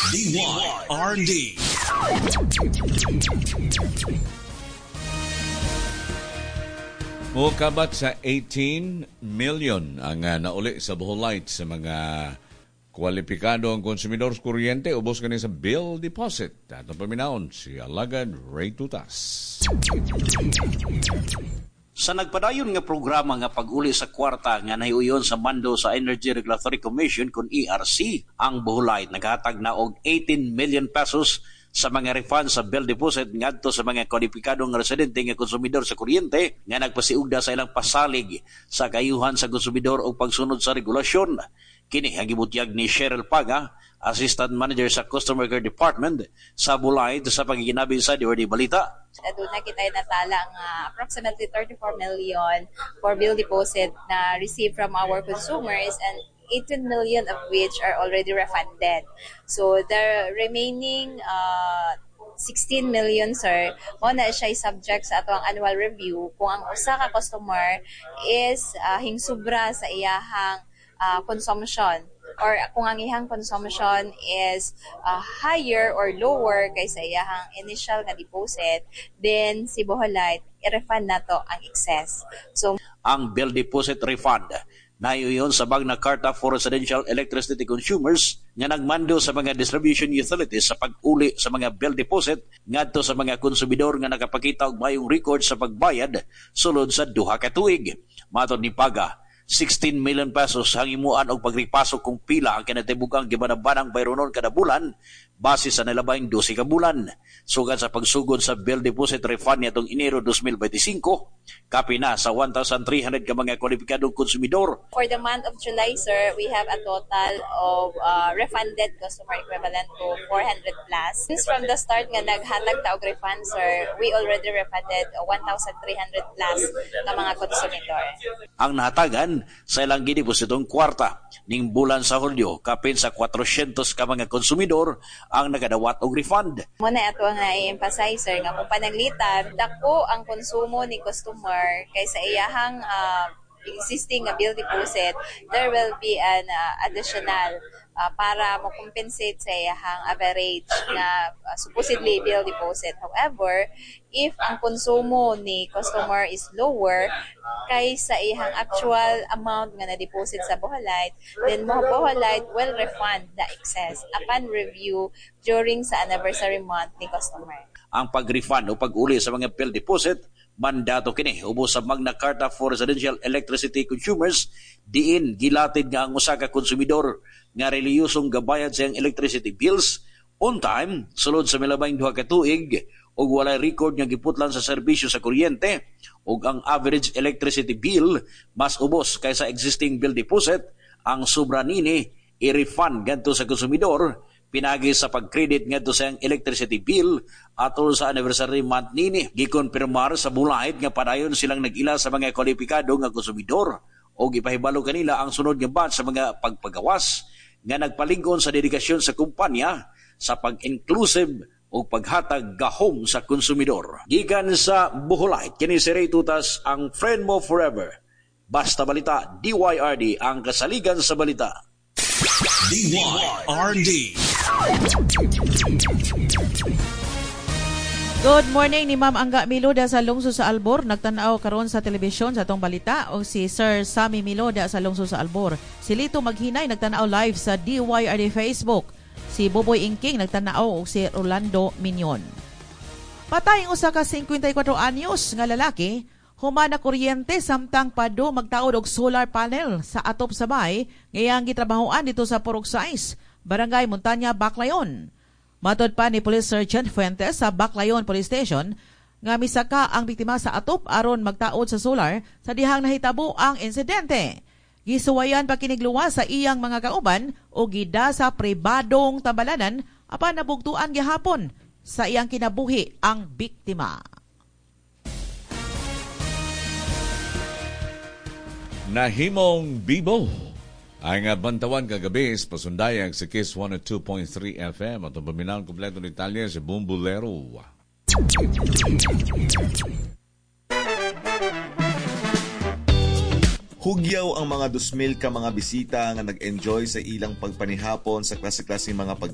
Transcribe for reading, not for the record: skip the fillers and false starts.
DYRD. Mukabat sa 18 million ang nauli sa Bohol Light sa mga kwalipikado ang konsumidor sa kuryente ubos kani sa bill deposit. Atong paminaon si Alagad Ray Tutas. Sa nagpadayon nga programa nga pag-uli sa kwarta nga nahiuyon sa mando sa Energy Regulatory Commission kun ERC, ang Bohol Light naghatag na og 18 million pesos sa mga refund sa bill deposit ngadto sa mga kwalipikadong residente nga konsumidor sa kuryente nga nagpasiugda sa ilang pasalig sa kayuhan sa konsumidor o pagsunod sa regulasyon. Kini ang gibutyag ni Cheryl Paga, Assistant Manager sa Customer Care Department sa Bulay sa pagiginabi sa DYRD Balita. Doon na kita natala nga approximately 34 million for bill deposit na received from our consumers and 18 million of which are already refunded. So the remaining 16 million, sir, mo na siya subject sa atong annual review kung ang usa ka customer is hingsubra sa iyahang consumption or kung ang iyang consumption is higher or lower kaysa iyahang initial na deposit, then si Bohol Light i-refund na to ang excess. So ang bill deposit refund nahiuyon sa Magna Carta for Residential Electricity Consumers nga nagmando sa mga distribution utilities sa pag-uli sa mga bill deposit ngadto sa mga konsumidor nga nakapakita og mayong record sa pagbayad sulod sa duha ka tuig. Matod ni Paga, 16 million pesos ang imuan og pagripasok kung pila ang kinatibugang gibanabanang bayronon kada bulan base sa nalabaing 12 ka bulan. Sugad sa pagsugod sa bill deposit refund niadtong Enero 2025, kapi na sa 1,300 ka mga kwalipikadong konsumidor. For the month of July, sir, we have a total of refunded customer equivalent to 400 plus. Since from the start nga naghatag ta og refund, sir, we already refunded 1,300 plus na mga konsumidor. Ang nahatagan sa ilang gidepositong kwarta ning bulan sa Hulyo, kapin sa 400 ka mga konsumidor ang nagadawat og refund. Muna ato nga i-emphasize, sir, nga kung pananglitan, dako ang konsumo ni customer kaysa iyahang existing bill deposit, there will be an additional para mo-compensate sa iyahang average na supposedly bill deposit. However, if ang konsumo ni customer is lower kaysa iyahang actual amount nga na-deposit sa Bohol Light, then Bohol Light will refund the excess upon review during sa anniversary month ni customer. Ang pag-refund o pag-uli sa mga bill deposit mandato kini ubos sa Magna Carta for Residential Electricity Consumers, diin gilatid nga ang usa ka konsumidor nga reliyosong gabayad sa iyang electricity bills on time sulod sa milabang duha ka tuig ug walay record nga giputlan sa serbisyo sa kuryente ug ang average electricity bill mas ubos kaysa existing bill deposit, ang sobra nini i-refund ngadto sa konsumidor pinagi sa pag-credit ngadto sa iyang electricity bill atol sa anniversary month nini. Gikonfirmar sa Bulahid nga padayon silang nag-ila sa mga kwalipikado nga konsumidor o gipahibalo kanila ang sunod nga batch sa mga pagpagawas nga nagpalig-on sa dedikasyon sa kumpanya sa pag-inclusive o paghatag gahom sa konsumidor. Gikan sa Boholite, kini si Ray Tutas, ang friend mo forever. Basta Balita, DYRD, ang kasaligan sa balita. DYRD. Good morning ni Ma'am Angga Miloda sa lungsod sa Albor. Nagtanaw karon sa telebisyon sa atong balita o si Sir Sammy Miloda sa lungsod sa Albor. Si Lito Maghinay nagtanaw live sa DYRD Facebook. Si Boboy Ingking nagtanaw o si Rolando Minion. Patay ang usa ka 54 anyos nga lalaki human na kuryente samtang pado magtaod og solar panel sa atop sa bay ngayang gitrabahoan dito sa Purok 6, Barangay Montanya, Baclayon. Matod pa ni Police Sergeant Fuentes sa Baclayon Police Station nga misaka ang biktima sa atop aron magtaod sa solar sa dihang nahitabo ang insidente. Gisuwayan pa kinigluwa sa iyang mga kauban o gida sa pribadong tambalanan apan nabugtuan gihapon sa iyang kinabuhi ang biktima. Nahimong bibo ang bantawan kagabi sa pasundayag sa Kiss 102.3 FM at ang paminahon kompleto ng Italia sa Bumbulero. Hugyaw ang mga 2,000 ka mga bisita nga nag-enjoy sa ilang pagpanihapon sa klase-klase mga